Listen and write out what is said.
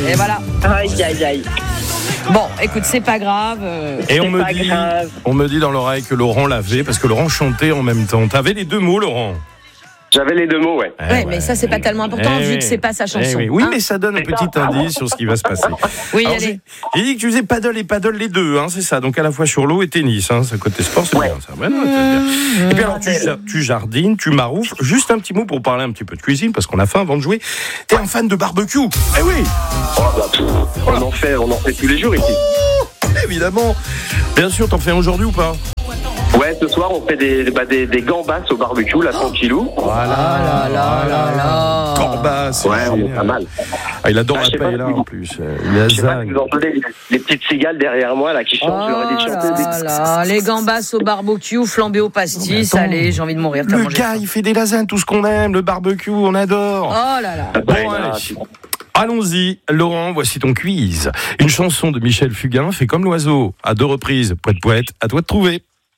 Et voilà. Aïe, aïe, aïe. Bon, écoute, c'est pas grave. Et on pas grave. me dit dans l'oreille que Laurent l'avait, parce que Laurent chantait en même temps. T'avais les deux mots, Laurent? J'avais les deux mots, ouais. Ouais, mais ça, c'est pas tellement important vu que c'est pas sa chanson. Oui, hein. mais ça donne un petit indice sur ce qui va se passer. Oui, Alors, allez. j'ai dit que tu faisais paddle et paddle les deux, hein, c'est ça. Donc à la fois sur l'eau et tennis, hein, ça côté sport, c'est bien ça. Ouais, non, c'est bien. Et puis alors tu jardines, tu maroufles. Juste un petit mot pour parler un petit peu de cuisine, parce qu'on a faim avant de jouer. T'es un fan de barbecue? Eh oui. On en fait tous les jours ici. Évidemment. Bien sûr, t'en fais un aujourd'hui ou pas? Ouais, ce soir, on fait des gambas au barbecue, là, tranquillou. Voilà. là. Corbas. Ouais, on est pas mal. Ah, il adore Ah, la je sais pas paella si- en plus. Il a Je sais pas si zague. vous entendez les petites cigales derrière moi, là, qui chantent. Je leur ai dit de chanter. Les gambas au barbecue, flambé au pastis, attends. allez, j'ai envie de mourir. Le gars, il fait des lasagnes, tout ce qu'on aime, le barbecue, on adore. Oh là là. Bon, Ouais, allez. Allons-y, Laurent, voici ton quiz. Une chanson de Michel Fugain fait comme l'oiseau. À 2 reprises, poète, à toi de trouver.